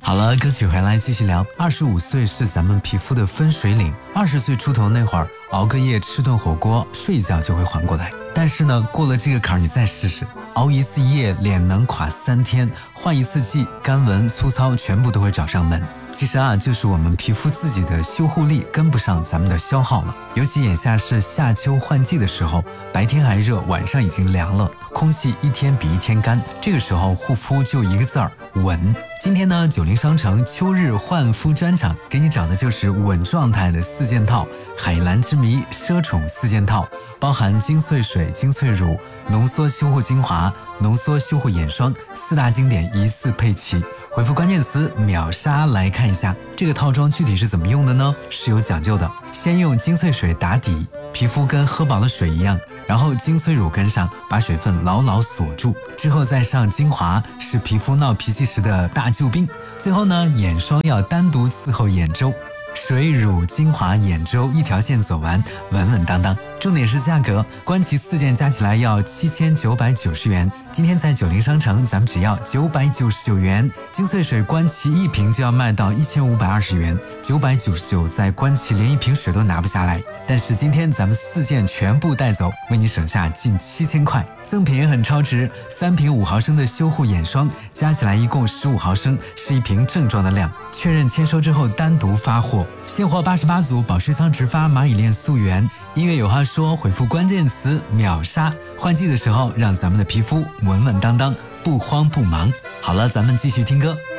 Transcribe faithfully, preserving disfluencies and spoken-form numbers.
好了，歌曲回来继续聊。二十五岁是咱们皮肤的分水岭，二十岁出头那会儿，熬个夜吃顿火锅，睡一觉就会缓过来。但是呢，过了这个坎儿，你再试试，熬一次夜，脸能垮三天；换一次季，干纹粗糙全部都会找上门。其实啊，就是我们皮肤自己的修护力跟不上咱们的消耗了。尤其眼下是夏秋换季的时候，白天还热，晚上已经凉了，空气一天比一天干，这个时候护肤就一个字儿，稳。今天呢，九零商城秋日焕肤专场给你找的就是稳状态的四件套，海蓝之谜奢宠四件套，包含精粹水、精粹乳、浓缩修护精华、浓缩修护眼霜四大经典一次配齐。回复关键词秒杀来看一下这个套装具体是怎么用的呢？是有讲究的。先用精粹水打底，皮肤跟喝饱了水一样，然后精粹乳跟上，把水分牢牢锁住，之后再上精华，是皮肤闹脾气时的大救兵。最后呢，眼霜要单独伺候眼周。水乳精华眼周一条线走完，稳稳当当。重点是价格，官旗四件加起来要七千九百九十元，今天在九零商城咱们只要九百九十九元。精粹水官旗一瓶就要卖到一千五百二十元，九百九十九在官旗连一瓶水都拿不下来。但是今天咱们四件全部带走，为你省下近七千块。赠品也很超值，三瓶五毫升的修护眼霜，加起来一共十五毫升，是一瓶正装的量。确认签收之后单独发货。现货八十八组，保湿仓直发，蚂蚁链溯源。音乐有话说，回复关键词秒杀。换季的时候，让咱们的皮肤稳稳当当，不慌不忙。好了，咱们继续听歌。